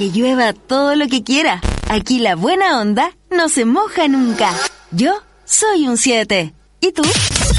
Que llueva todo lo que quiera. Aquí la buena onda no se moja nunca. Yo soy un 7. ¿Y tú?